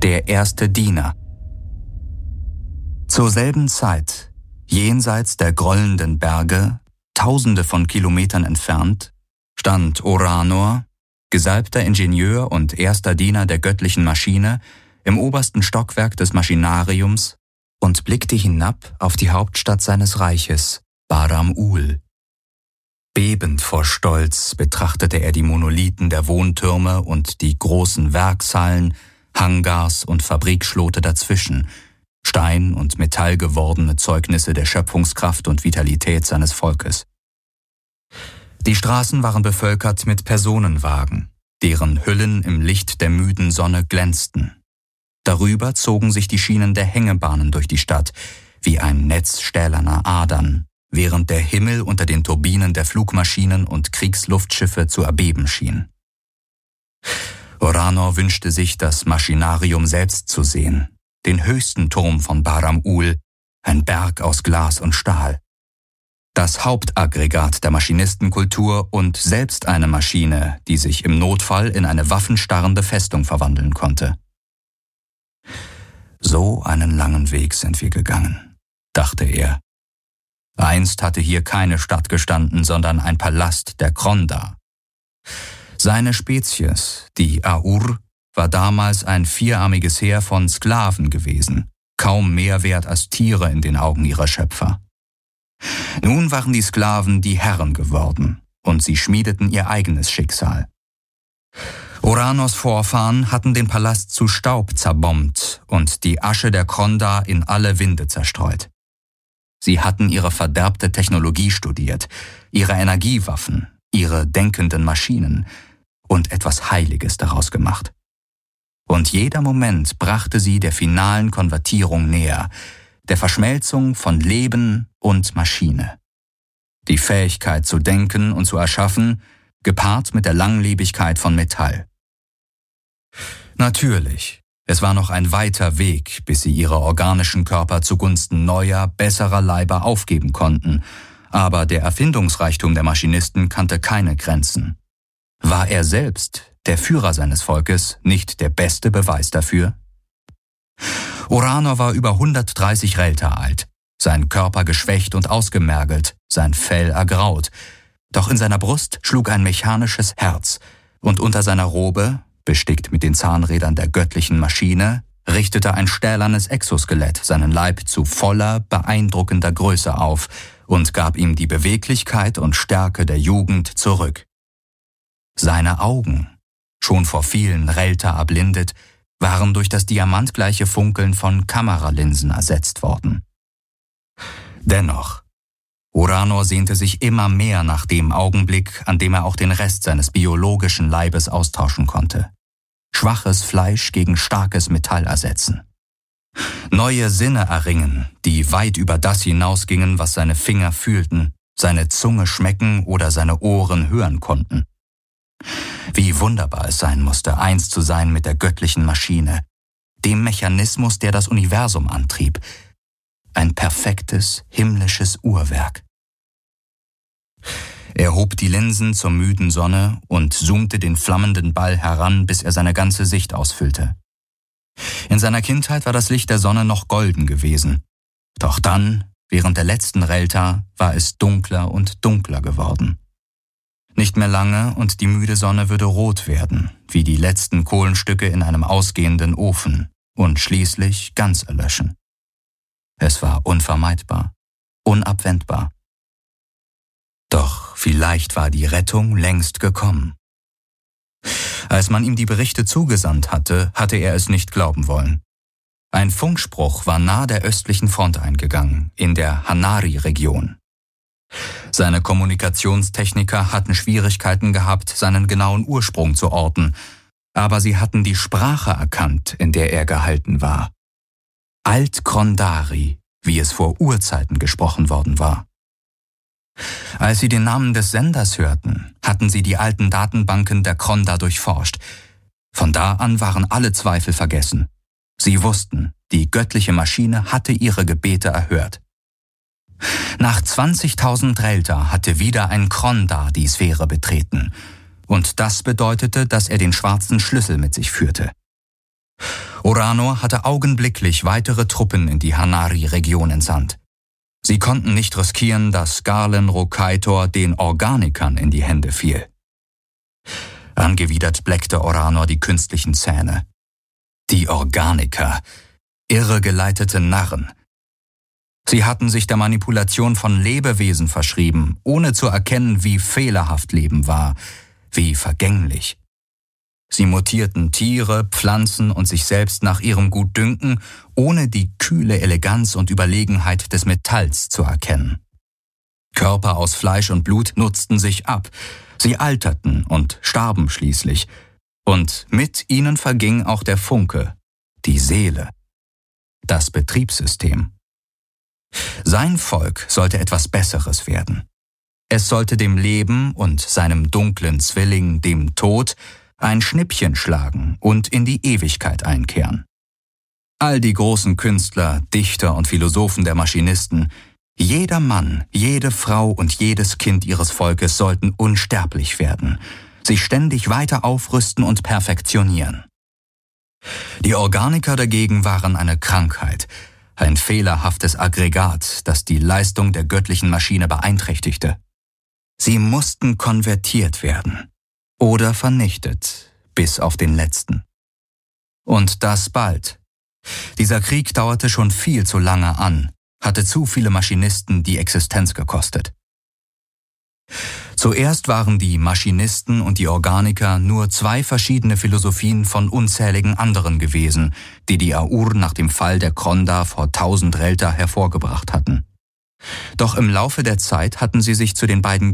der erste Diener. Zur selben Zeit, jenseits der grollenden Berge, Tausende von Kilometern entfernt, stand Oranor, gesalbter Ingenieur und erster Diener der göttlichen Maschine, im obersten Stockwerk des Maschinariums und blickte hinab auf die Hauptstadt seines Reiches, Bahram-Ul. Bebend vor Stolz betrachtete er die Monolithen der Wohntürme und die großen Werkshallen, Hangars und Fabrikschlote dazwischen, Stein- und Metall gewordene Zeugnisse der Schöpfungskraft und Vitalität seines Volkes. Die Straßen waren bevölkert mit Personenwagen, deren Hüllen im Licht der müden Sonne glänzten. Darüber zogen sich die Schienen der Hängebahnen durch die Stadt, wie ein Netz stählerner Adern, während der Himmel unter den Turbinen der Flugmaschinen und Kriegsluftschiffe zu erbeben schien. Oranor wünschte sich, das Maschinarium selbst zu sehen, den höchsten Turm von Bahram-Ul, ein Berg aus Glas und Stahl. Das Hauptaggregat der Maschinistenkultur und selbst eine Maschine, die sich im Notfall in eine waffenstarrende Festung verwandeln konnte. So einen langen Weg sind wir gegangen, dachte er. Einst hatte hier keine Stadt gestanden, sondern ein Palast der Kronda. Seine Spezies, die Aur, war damals ein vierarmiges Heer von Sklaven gewesen, kaum mehr wert als Tiere in den Augen ihrer Schöpfer. Nun waren die Sklaven die Herren geworden und sie schmiedeten ihr eigenes Schicksal. Oranors Vorfahren hatten den Palast zu Staub zerbombt und die Asche der Kronda in alle Winde zerstreut. Sie hatten ihre verderbte Technologie studiert, ihre Energiewaffen, ihre denkenden Maschinen und etwas Heiliges daraus gemacht. Und jeder Moment brachte sie der finalen Konvertierung näher, der Verschmelzung von Leben und Maschine. Die Fähigkeit zu denken und zu erschaffen, gepaart mit der Langlebigkeit von Metall. Natürlich, es war noch ein weiter Weg, bis sie ihre organischen Körper zugunsten neuer, besserer Leiber aufgeben konnten, aber der Erfindungsreichtum der Maschinisten kannte keine Grenzen. War er selbst, der Führer seines Volkes, nicht der beste Beweis dafür? Oranor war über 130 Relter alt, sein Körper geschwächt und ausgemergelt, sein Fell ergraut, doch in seiner Brust schlug ein mechanisches Herz, und unter seiner Robe, bestickt mit den Zahnrädern der göttlichen Maschine, richtete ein stählernes Exoskelett seinen Leib zu voller, beeindruckender Größe auf und gab ihm die Beweglichkeit und Stärke der Jugend zurück. Seine Augen, schon vor vielen Relter erblindet, waren durch das diamantgleiche Funkeln von Kameralinsen ersetzt worden. Dennoch, Oranor sehnte sich immer mehr nach dem Augenblick, an dem er auch den Rest seines biologischen Leibes austauschen konnte. Schwaches Fleisch gegen starkes Metall ersetzen. Neue Sinne erringen, die weit über das hinausgingen, was seine Finger fühlten, seine Zunge schmecken oder seine Ohren hören konnten. Wie wunderbar es sein musste, eins zu sein mit der göttlichen Maschine, dem Mechanismus, der das Universum antrieb. Ein perfektes, himmlisches Uhrwerk. Er hob die Linsen zur müden Sonne und zoomte den flammenden Ball heran, bis er seine ganze Sicht ausfüllte. In seiner Kindheit war das Licht der Sonne noch golden gewesen. Doch dann, während der letzten Relta, war es dunkler und dunkler geworden. Nicht mehr lange und die müde Sonne würde rot werden, wie die letzten Kohlenstücke in einem ausgehenden Ofen, und schließlich ganz erlöschen. Es war unvermeidbar, unabwendbar. Doch vielleicht war die Rettung längst gekommen. Als man ihm die Berichte zugesandt hatte, hatte er es nicht glauben wollen. Ein Funkspruch war nahe der östlichen Front eingegangen, in der Hanari-Region. Seine Kommunikationstechniker hatten Schwierigkeiten gehabt, seinen genauen Ursprung zu orten, aber sie hatten die Sprache erkannt, in der er gehalten war. Alt-Krondari, wie es vor Urzeiten gesprochen worden war. Als sie den Namen des Senders hörten, hatten sie die alten Datenbanken der Kronda durchforscht. Von da an waren alle Zweifel vergessen. Sie wussten, die göttliche Maschine hatte ihre Gebete erhört. Nach 20.000 Relta hatte wieder ein Kronda die Sphäre betreten, und das bedeutete, dass er den schwarzen Schlüssel mit sich führte. Oranor hatte augenblicklich weitere Truppen in die Hanari-Region entsandt. Sie konnten nicht riskieren, dass Garlen Rokaitor den Organikern in die Hände fiel. Angewidert bleckte Oranor die künstlichen Zähne. Die Organiker, irregeleitete Narren. Sie hatten sich der Manipulation von Lebewesen verschrieben, ohne zu erkennen, wie fehlerhaft Leben war, wie vergänglich. Sie mutierten Tiere, Pflanzen und sich selbst nach ihrem Gutdünken, ohne die kühle Eleganz und Überlegenheit des Metalls zu erkennen. Körper aus Fleisch und Blut nutzten sich ab, sie alterten und starben schließlich, und mit ihnen verging auch der Funke, die Seele, das Betriebssystem. Sein Volk sollte etwas Besseres werden. Es sollte dem Leben und seinem dunklen Zwilling, dem Tod, ein Schnippchen schlagen und in die Ewigkeit einkehren. All die großen Künstler, Dichter und Philosophen der Maschinisten, jeder Mann, jede Frau und jedes Kind ihres Volkes sollten unsterblich werden, sich ständig weiter aufrüsten und perfektionieren. Die Organiker dagegen waren eine Krankheit, ein fehlerhaftes Aggregat, das die Leistung der göttlichen Maschine beeinträchtigte. Sie mussten konvertiert werden oder vernichtet, bis auf den letzten. Und das bald. Dieser Krieg dauerte schon viel zu lange an, hatte zu viele Maschinisten die Existenz gekostet. Zuerst waren die Maschinisten und die Organiker nur zwei verschiedene Philosophien von unzähligen anderen gewesen, die Aur nach dem Fall der Kronda vor 1000 Relta hervorgebracht hatten. Doch im Laufe der Zeit hatten sie sich zu den beiden